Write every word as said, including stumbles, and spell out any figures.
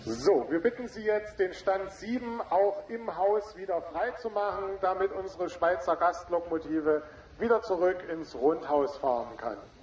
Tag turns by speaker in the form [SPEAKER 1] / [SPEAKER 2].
[SPEAKER 1] So, wir bitten Sie jetzt, den Stand sieben auch im Haus wieder frei zu machen, damit unsere Schweizer Gastlokomotive wieder zurück ins Rundhaus fahren kann.